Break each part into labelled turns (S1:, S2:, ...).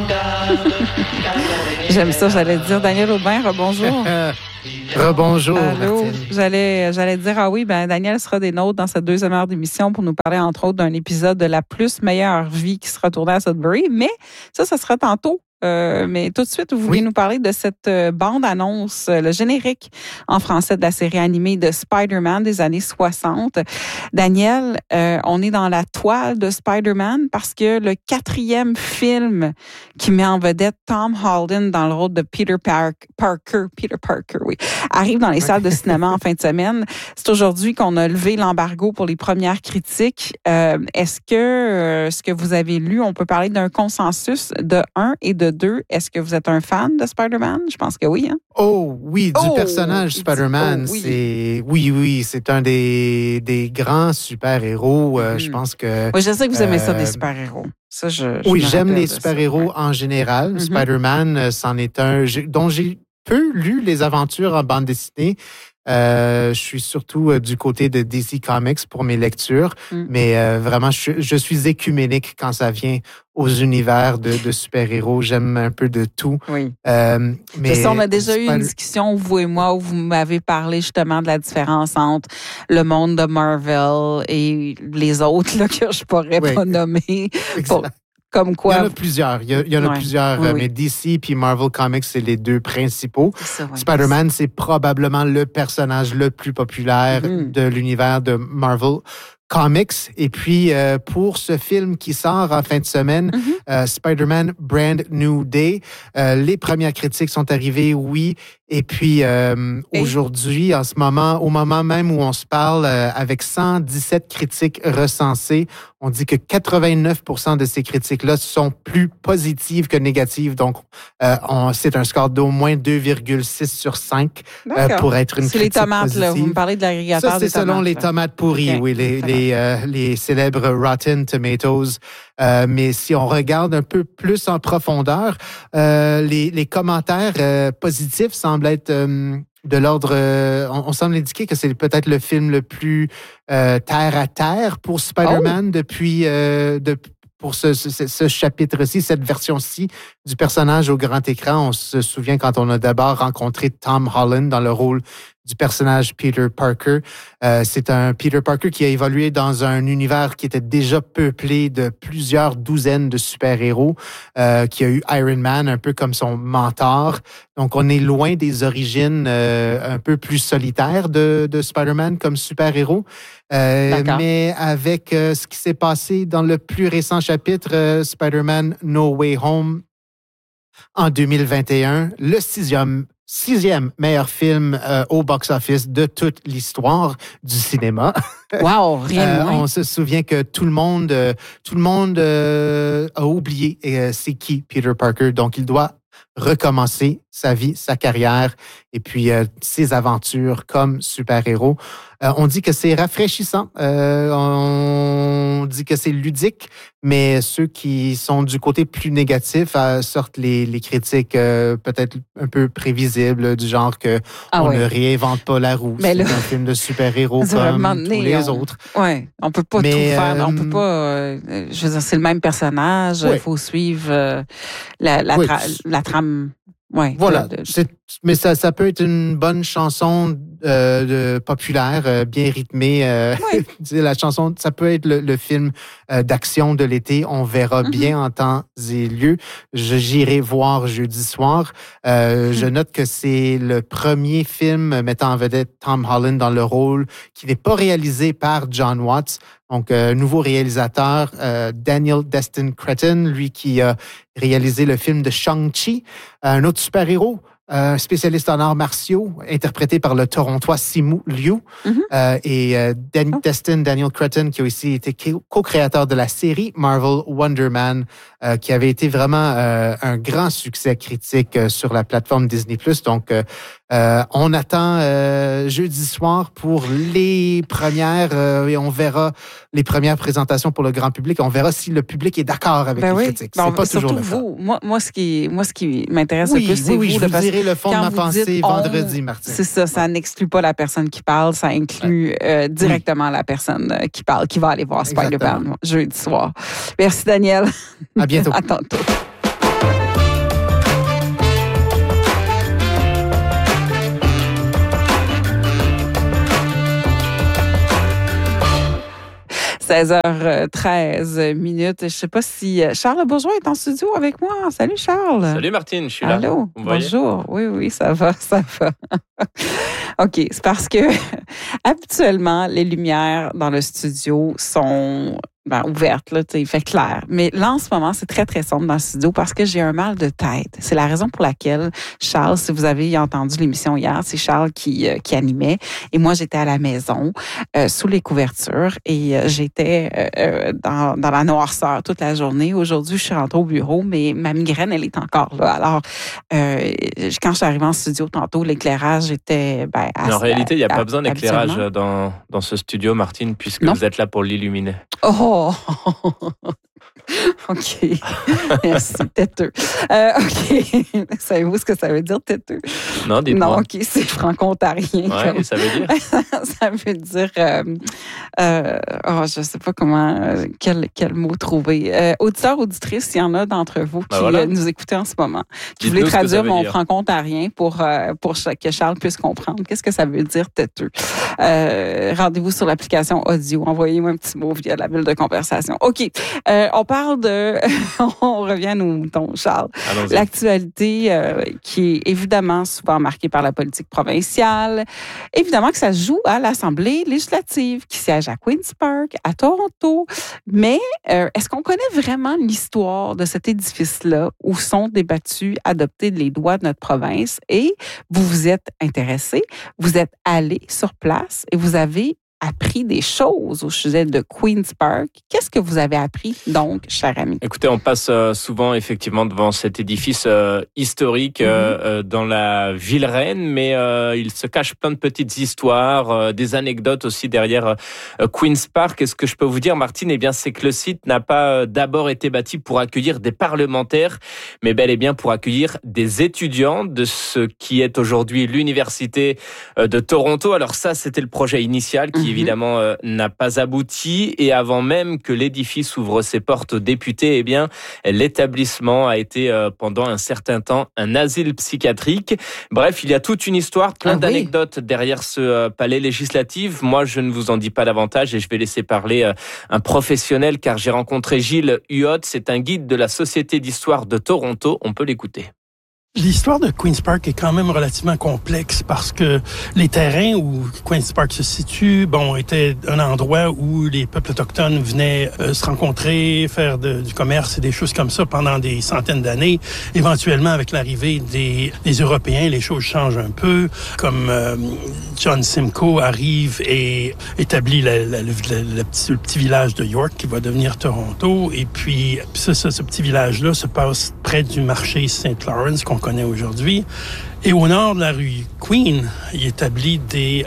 S1: J'aime ça, j'allais dire Daniel Aubin, rebonjour.
S2: Rebonjour,
S1: Allô.
S2: Martine.
S1: J'allais dire, ah oui, Daniel sera des nôtres dans cette deuxième heure d'émission pour nous parler, entre autres, d'un épisode de La plus meilleure vie qui sera tourné à Sudbury. Mais ça sera tantôt. Mais tout de suite, vous voulez nous parler de cette bande-annonce, le générique en français de la série animée de Spider-Man des années 60. Daniel, on est dans la toile de Spider-Man parce que le 4e film qui met en vedette Tom Holland dans le rôle de Peter Parker, oui, arrive dans les salles de cinéma en fin de semaine. C'est aujourd'hui qu'on a levé l'embargo pour les premières critiques. Est-ce que ce que vous avez lu, on peut parler d'un consensus de 1 et de 2? Est-ce que vous êtes un fan de Spider-Man? Je pense que oui. Hein?
S2: Oh oui, du personnage Spider-Man, oui. C'est un des grands super-héros. Je pense que...
S1: Oui, je sais que vous aimez ça, des super-héros. Ça,
S2: j'aime les super-héros en général. Spider-Man, c'en est un dont j'ai peu lu les aventures en bande dessinée. Je suis surtout du côté de DC Comics pour mes lectures, mais vraiment, je suis écuménique quand ça vient aux univers de super-héros. J'aime un peu de tout.
S1: Oui. Mais ça, on a déjà eu une discussion, vous et moi, où vous m'avez parlé justement de la différence entre le monde de Marvel et les autres là, que je pourrais pas nommer. Comme quoi...
S2: Il y en a plusieurs. Il y en a plusieurs, mais DC puis Marvel Comics, c'est les deux principaux. Spider-Man, c'est probablement le personnage le plus populaire de l'univers de Marvel Comics. Et puis, pour ce film qui sort en fin de semaine, Spider-Man Brand New Day, les premières critiques sont arrivées, oui. Et puis, aujourd'hui, au moment même où on se parle, avec 117 critiques recensées, on dit que 89% de ces critiques-là sont plus positives que négatives. Donc, c'est un score d'au moins 2,6 sur 5 pour être une critique
S1: les tomates,
S2: positive.
S1: Là, vous me parlez de l'agrégateur
S2: des tomates. Ça, c'est selon les tomates pourries, oui, les célèbres Rotten Tomatoes. Mais si on regarde un peu plus en profondeur, les commentaires positifs semblent être de l'ordre... on semble indiquer que c'est peut-être le film le plus terre-à-terre pour Spider-Man pour ce chapitre-ci, cette version-ci du personnage au grand écran. On se souvient quand on a d'abord rencontré Tom Holland dans le rôle du personnage Peter Parker. C'est un Peter Parker qui a évolué dans un univers qui était déjà peuplé de plusieurs douzaines de super-héros, qui a eu Iron Man un peu comme son mentor. Donc, on est loin des origines un peu plus solitaires de Spider-Man comme super-héros. Mais avec ce qui s'est passé dans le plus récent chapitre, Spider-Man No Way Home, en 2021, le sixième meilleur film au box-office de toute l'histoire du cinéma.
S1: Wow, rien de moins.
S2: On se souvient que tout le monde a oublié c'est qui Peter Parker. Donc, il doit recommencer sa vie, sa carrière et puis ses aventures comme super-héros. On dit que c'est rafraîchissant, on dit que c'est ludique, mais ceux qui sont du côté plus négatif sortent les critiques peut-être un peu prévisibles, du genre que on ne réinvente pas la roue. C'est un film de super-héros comme tous les autres.
S1: Oui, on peut pas tout faire. On peut pas... je veux dire, c'est le même personnage. Il faut suivre la trame. Ouais,
S2: voilà. Mais ça peut être une bonne chanson populaire, bien rythmée. La chanson, ça peut être le film d'action de l'été. On verra bien en temps et lieu. J'irai voir jeudi soir. Je note que c'est le premier film mettant en vedette Tom Holland dans le rôle qui n'est pas réalisé par John Watts. Donc, nouveau réalisateur, Daniel Destin Cretton, lui qui a réalisé le film de Shang-Chi, un autre super-héros, spécialiste en arts martiaux, interprété par le Torontois Simu Liu, et Daniel Cretton, qui a aussi été co-créateur de la série Marvel Wonder Man, qui avait été vraiment un grand succès critique sur la plateforme Disney+. Donc, on attend jeudi soir pour les premières et on verra les premières présentations pour le grand public. On verra si le public est d'accord avec les critiques. C'est pas toujours le cas.
S1: Moi, ce qui m'intéresse le plus, c'est vous.
S2: Je vous dirai le fond de ma pensée vendredi, Martine.
S1: C'est ça, ça n'exclut pas la personne qui parle, ça inclut directement la personne qui parle, qui va aller voir Spider-Man jeudi soir. Merci, Daniel.
S2: À bientôt.
S1: À tantôt. 16h13 minutes. Je ne sais pas si Charles Bourgeois est en studio avec moi. Salut Charles.
S3: Salut Martine, je suis là.
S1: Allô, bonjour. Oui, ça va. OK, c'est parce que habituellement, les lumières dans le studio sont ouverte, là, il fait clair. Mais là, en ce moment, c'est très, très sombre dans le studio parce que j'ai un mal de tête. C'est la raison pour laquelle Charles, si vous avez entendu l'émission hier, c'est Charles qui animait. Et moi, j'étais à la maison, sous les couvertures, et j'étais dans la noirceur toute la journée. Aujourd'hui, je suis rentrée au bureau, mais ma migraine, elle est encore là. Alors, quand je suis arrivée en studio tantôt, l'éclairage était...
S3: en réalité, il n'y a pas besoin d'éclairage dans ce studio, Martine, puisque vous êtes là pour l'illuminer.
S1: Oh! OK. Merci, têteux. OK. Savez-vous ce que ça veut dire, têteux?
S3: Non, dites-moi.
S1: Non, OK, c'est franco-ontarien.
S3: Ouais, et ça veut dire?
S1: Ça veut dire... je ne sais pas comment... quel mot trouver. Auditeurs, auditrices, il y en a d'entre vous qui nous écoutez en ce moment, qui voulaient traduire mon franco-ontarien pour que Charles puisse comprendre. Qu'est-ce que ça veut dire, têteux? Rendez-vous sur l'application audio. Envoyez-moi un petit mot via la bulle de conversation. OK. On parle on revient à nos moutons, Charles.
S3: Allons-y.
S1: L'actualité qui est évidemment souvent marquée par la politique provinciale. Évidemment que ça se joue à l'Assemblée législative qui siège à Queen's Park, à Toronto. Mais est-ce qu'on connaît vraiment l'histoire de cet édifice-là où sont débattus, adoptés les lois de notre province? Et vous vous êtes intéressé, vous êtes allé sur place et vous avez appris des choses au sujet de Queen's Park. Qu'est-ce que vous avez appris, donc, cher ami?
S3: Écoutez, on passe souvent, effectivement, devant cet édifice historique dans la ville reine, mais il se cache plein de petites histoires, des anecdotes aussi derrière Queen's Park. Et ce que je peux vous dire, Martine, c'est que le site n'a pas d'abord été bâti pour accueillir des parlementaires, mais bel et bien pour accueillir des étudiants de ce qui est aujourd'hui l'Université de Toronto. Alors ça, c'était le projet initial qui évidemment n'a pas abouti, et avant même que l'édifice ouvre ses portes aux députés, l'établissement a été pendant un certain temps un asile psychiatrique. Bref, il y a toute une histoire, plein d'anecdotes derrière ce palais législatif. Moi, je ne vous en dis pas davantage et je vais laisser parler un professionnel, car j'ai rencontré Gilles Huot, c'est un guide de la Société d'histoire de Toronto. On peut l'écouter.
S4: L'histoire de Queen's Park est quand même relativement complexe parce que les terrains où Queen's Park se situe, étaient un endroit où les peuples autochtones venaient se rencontrer, faire du commerce et des choses comme ça pendant des centaines d'années. Éventuellement, avec l'arrivée des Européens, les choses changent un peu. Comme John Simcoe arrive et établit le petit village de York qui va devenir Toronto. Et puis, ce petit village-là se passe près du marché St. Lawrence qu'on connaît aujourd'hui. Et au nord de la rue Queen, il établit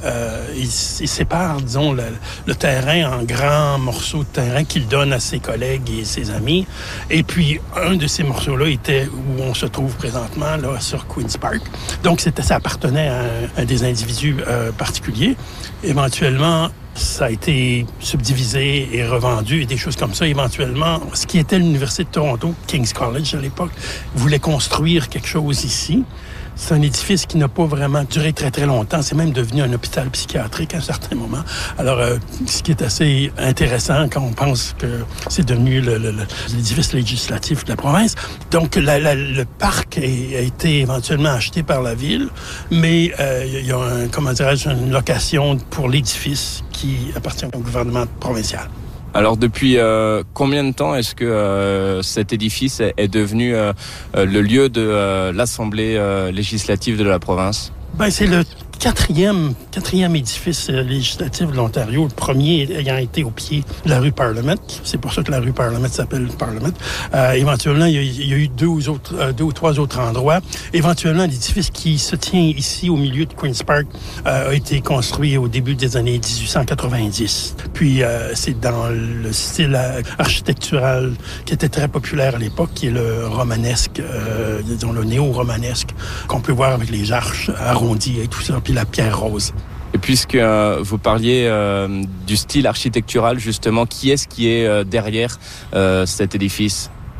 S4: il sépare, disons, le terrain en grands morceaux de terrain qu'il donne à ses collègues et ses amis. Et puis, un de ces morceaux-là était où on se trouve présentement, là, sur Queen's Park. Donc, ça appartenait à des individus particuliers. Éventuellement, ça a été subdivisé et revendu et des choses comme ça. Éventuellement, ce qui était l'Université de Toronto, King's College à l'époque, voulait construire quelque chose ici. C'est un édifice qui n'a pas vraiment duré très, très longtemps. C'est même devenu un hôpital psychiatrique à un certain moment. Alors, ce qui est assez intéressant quand on pense que c'est devenu l'édifice législatif de la province. Donc, le parc a été éventuellement acheté par la ville, mais il y a une location pour l'édifice qui appartient au gouvernement provincial.
S3: Alors depuis combien de temps est-ce que cet édifice est devenu le lieu de l'Assemblée législative de la province?
S4: C'est le quatrième édifice législatif de l'Ontario, le premier ayant été au pied de la rue Parliament. C'est pour ça que la rue Parliament s'appelle Parliament. Éventuellement, il y a eu deux ou trois autres endroits. Éventuellement, l'édifice qui se tient ici au milieu de Queen's Park a été construit au début des années 1890. Puis, c'est dans le style architectural qui était très populaire à l'époque, qui est le romanesque, disons le néo-romanesque, qu'on peut voir avec les arches arrondies et tout ça, puis la pierre rose.
S3: Et puisque vous parliez du style architectural, justement, qui est-ce qui est derrière cet édifice?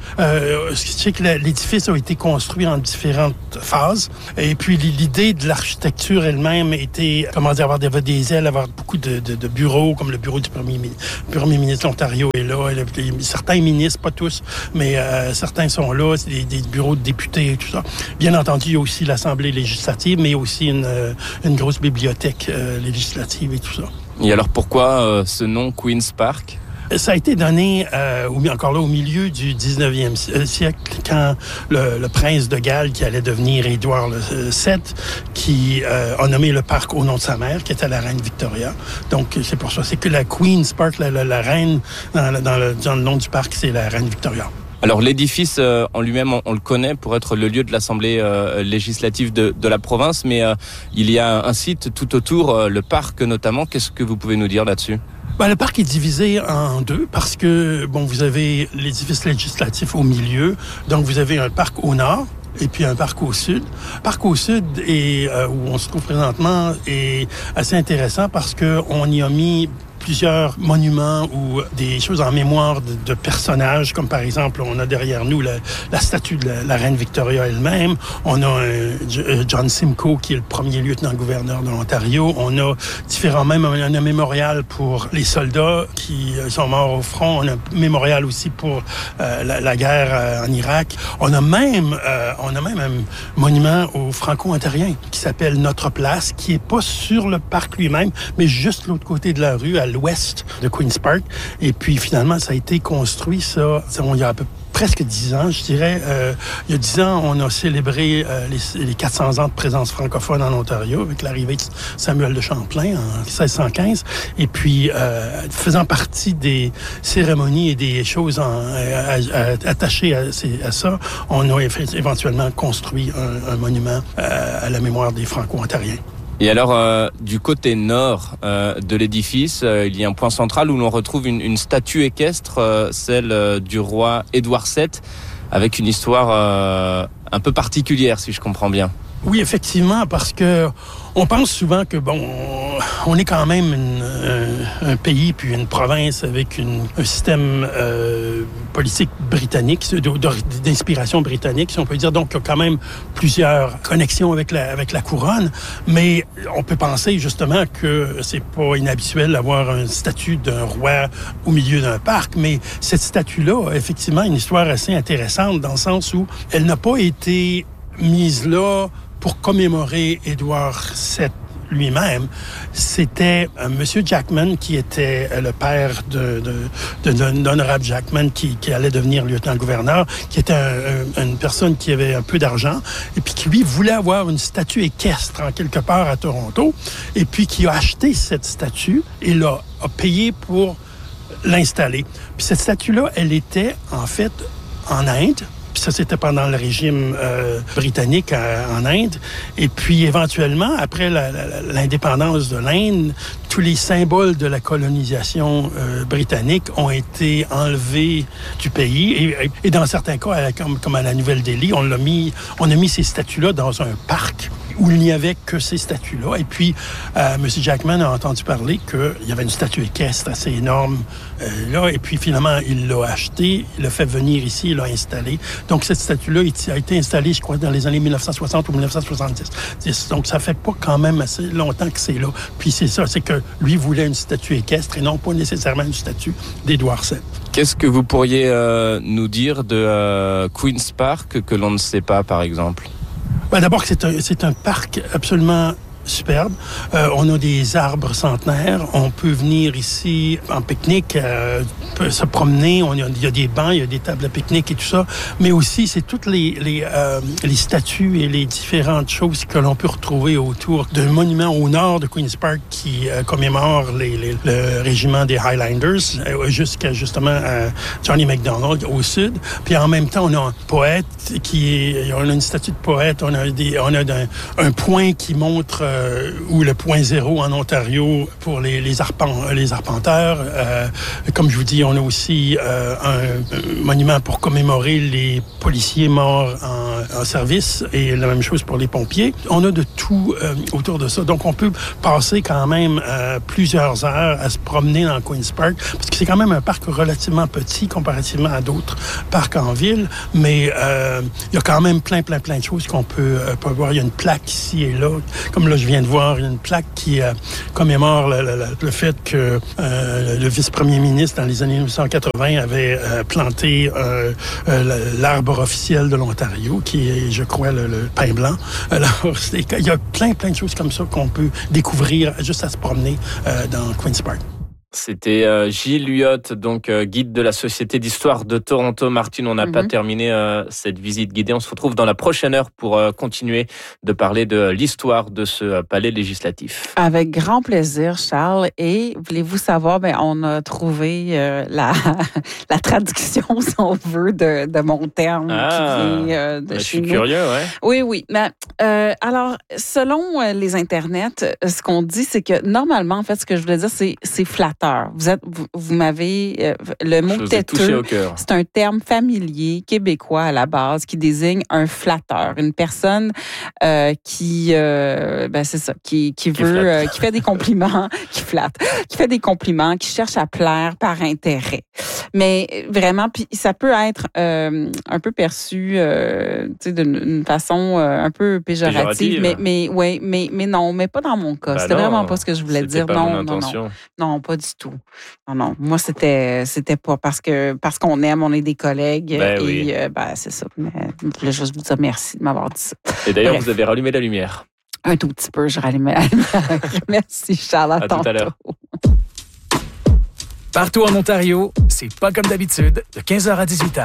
S4: Je sais que l'édifice a été construit en différentes phases. Et puis, l'idée de l'architecture elle-même était, avoir des ailes, avoir beaucoup de bureaux, comme le bureau du premier ministre de l'Ontario est là. Certains ministres, pas tous, mais certains sont là. C'est des bureaux de députés et tout ça. Bien entendu, il y a aussi l'Assemblée législative, mais aussi une grosse bibliothèque législative et tout ça.
S3: Et alors, pourquoi ce nom Queen's Park?
S4: Ça a été donné, encore là, au milieu du 19e siècle, quand le prince de Galles, qui allait devenir Édouard VII, qui a nommé le parc au nom de sa mère, qui était la reine Victoria. Donc, c'est pour ça. C'est que la Queen's Park, la reine, dans le nom du parc, c'est la reine Victoria.
S3: Alors l'édifice en lui-même, on le connaît pour être le lieu de l'Assemblée législative de la province, mais il y a un site tout autour, le parc notamment. Qu'est-ce que vous pouvez nous dire là-dessus?
S4: Le parc est divisé en deux parce que, vous avez l'édifice législatif au milieu, donc vous avez un parc au nord et puis un parc au sud. Le parc au sud, où on se trouve présentement, est assez intéressant parce qu'on y a mis plusieurs monuments ou des choses en mémoire de personnages, comme par exemple, on a derrière nous la statue de la reine Victoria elle-même. On a John Simcoe, qui est le premier lieutenant-gouverneur de l'Ontario. On a même un mémorial pour les soldats qui sont morts au front. On a un mémorial aussi pour la guerre en Irak. On a même un monument aux Franco-Ontariens qui s'appelle Notre Place, qui est pas sur le parc lui-même, mais juste de l'autre côté de la rue, à l'ouest de Queen's Park. Et puis, finalement, ça a été construit, il y a presque 10 ans, je dirais. Il y a 10 ans, on a célébré les 400 ans de présence francophone en Ontario avec l'arrivée de Samuel de Champlain en 1615. Et puis, faisant partie des cérémonies et des choses attachées à ça, on a éventuellement construit un monument à la mémoire des Franco-Ontariens.
S3: Et alors, du côté nord de l'édifice, il y a un point central où l'on retrouve une statue équestre, celle du roi Édouard VII, avec une histoire un peu particulière, si je comprends bien.
S4: Oui, effectivement, parce que on pense souvent que, on est quand même un pays puis une province avec un système politique britannique, d'inspiration britannique, si on peut dire. Donc, il y a quand même plusieurs connexions avec la couronne. Mais on peut penser justement que c'est pas inhabituel d'avoir une statue d'un roi au milieu d'un parc. Mais cette statue-là a effectivement une histoire assez intéressante dans le sens où elle n'a pas été mise là pour commémorer Édouard VII lui-même. C'était Monsieur Jackman, qui était le père d'Honorable Jackman, qui allait devenir lieutenant-gouverneur, qui était une personne qui avait un peu d'argent, et puis qui, lui, voulait avoir une statue équestre en quelque part à Toronto, et puis qui a acheté cette statue et a payé pour l'installer. Puis cette statue-là, elle était, en fait, en Inde. Ça, c'était pendant le régime britannique en Inde. Et puis, éventuellement, après l'indépendance de l'Inde, tous les symboles de la colonisation britannique ont été enlevés du pays. Et dans certains cas, comme à la Nouvelle-Delhi, on a mis ces statues-là dans un parc où il n'y avait que ces statues-là. Et puis, M. Jackman a entendu parler qu'il y avait une statue équestre assez énorme là. Et puis, finalement, il l'a achetée, il l'a fait venir ici, il l'a installée. Donc, cette statue-là a été installée, je crois, dans les années 1960 ou 1970. Donc, ça fait pas quand même assez longtemps que c'est là. Puis, c'est ça, c'est que lui voulait une statue équestre et non pas nécessairement une statue d'Édouard VII.
S3: Qu'est-ce que vous pourriez nous dire de Queen's Park que l'on ne sait pas, par exemple?
S4: D'abord, c'est un parc absolument superbe. On a des arbres centenaires. On peut venir ici en pique-nique, se promener. Il y a des bancs, il y a des tables de pique-nique et tout ça. Mais aussi, c'est toutes les statues et les différentes choses que l'on peut retrouver autour d'un monument au nord de Queen's Park qui commémore le régiment des Highlanders jusqu'à justement Johnny MacDonald au sud. Puis en même temps, on a un poète on a une statue de poète. On a un point qui montre ou le point zéro en Ontario pour les arpenteurs. Comme je vous dis, on a aussi un monument pour commémorer les policiers morts en service et la même chose pour les pompiers. On a de tout autour de ça. Donc, on peut passer quand même plusieurs heures à se promener dans Queen's Park parce que c'est quand même un parc relativement petit comparativement à d'autres parcs en ville, mais il y a quand même plein de choses qu'on peut voir. Il y a une plaque ici et là. Comme là, je viens de voir, il y a une plaque qui commémore le fait que le vice-premier ministre, dans les années 1980, avait planté l'arbre officiel de l'Ontario, qui est, je crois, le pin blanc. Alors, il y a plein de choses comme ça qu'on peut découvrir juste à se promener dans Queen's Park.
S3: C'était Gilles Huot, donc guide de la Société d'histoire de Toronto. Martine, on n'a pas terminé cette visite guidée. On se retrouve dans la prochaine heure pour continuer de parler de l'histoire de ce palais législatif.
S1: Avec grand plaisir, Charles. Et voulez-vous savoir, on a trouvé la traduction, si on veut, de mon terme qui vient de chez nous. Je
S3: suis curieux, ouais.
S1: Oui. Mais, alors, selon les internets, ce qu'on dit, c'est que normalement, en fait, ce que je voulais dire, c'est flatteur. Vous m'avez le mot têteux, c'est un terme familier québécois à la base qui désigne un flatteur, une personne qui c'est ça, qui veut qui fait des compliments, qui flatte, qui fait des compliments, qui cherche à plaire par intérêt. Mais vraiment, puis ça peut être un peu perçu d'une façon un peu péjorative, mais non, mais pas dans mon cas. C'était vraiment pas ce que je voulais dire. Non, pas du tout. Non. Moi, c'était pas parce qu'on aime, on est des collègues c'est ça. Mais je voulais juste vous dire merci de m'avoir dit ça.
S3: Et d'ailleurs, vous avez rallumé la lumière.
S1: Un tout petit peu, je rallumais la lumière. Merci, Charles.
S3: À tout à l'heure.
S5: Partout en Ontario, c'est pas comme d'habitude, de 15h à 18h.